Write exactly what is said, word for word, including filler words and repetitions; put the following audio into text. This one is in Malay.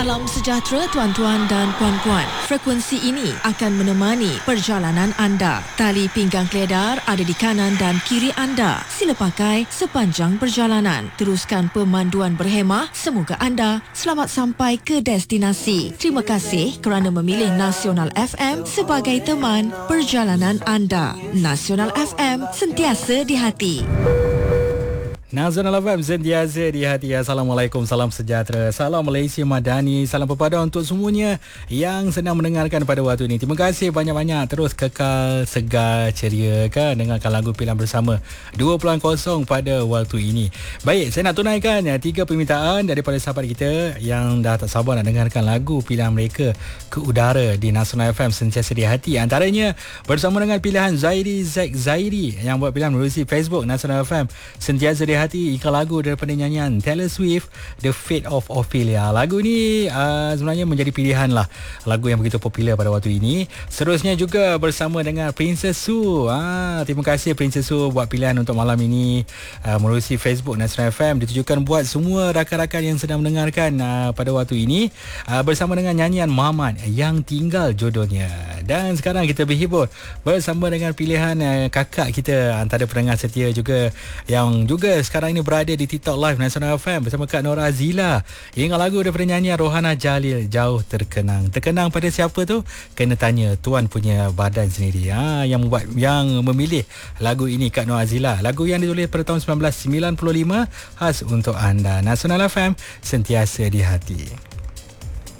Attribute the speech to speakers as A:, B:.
A: Salam sejahtera tuan-tuan dan puan-puan. Frekuensi ini akan menemani perjalanan anda. Tali pinggang keledar ada di kanan dan kiri anda. Sila pakai sepanjang perjalanan. Teruskan pemanduan berhemah. Semoga anda selamat sampai ke destinasi. Terima kasih kerana memilih Nasional F M sebagai teman perjalanan anda. Nasional F M, sentiasa di hati.
B: Nasional F M sentiasa di hati. Assalamualaikum, salam sejahtera, salam Malaysia Madani, salam pepada untuk semuanya yang sedang mendengarkan pada waktu ini. Terima kasih banyak-banyak, terus kekal segar ceria kan dengarkan lagu pilihan bersama dua kosong pada waktu ini. Baik, saya nak tunaikan ya, tiga permintaan daripada sahabat kita yang dah tak sabar nak dengarkan lagu pilihan mereka ke udara di Nasional F M sentiasa di hati. Antaranya bersama dengan pilihan Zairi Zack Zairi yang buat pilihan melalui Facebook Nasional F M sentiasa di hati, iklan lagu daripada nyanyian Taylor Swift, The Fate of Ophelia. Lagu ni uh, sebenarnya menjadi pilihan lah, lagu yang begitu popular pada waktu ini. Seterusnya juga bersama dengan Princess Su. Ah, terima kasih Princess Su buat pilihan untuk malam ini uh, melalui Facebook Nasional F M, ditujukan buat semua rakan-rakan yang sedang mendengarkan uh, pada waktu ini uh, bersama dengan nyanyian Muhammad Yang Tinggal Jodohnya. Dan sekarang kita berhibur bersama dengan pilihan uh, kakak kita, antara pendengar setia juga yang juga sekarang ini berada di TikTok Live Nasional F M bersama Kak Nora Zila. Ingat lagu daripada nyanyian Rohana Jalil, Jauh Terkenang. Terkenang pada siapa tu? Kena tanya tuan punya badan sendiri. Ha, yang membuat, yang memilih lagu ini Kak Nora Zila. Lagu yang ditulis pada tahun sembilan belas sembilan puluh lima khas untuk anda. Nasional F M sentiasa di hati.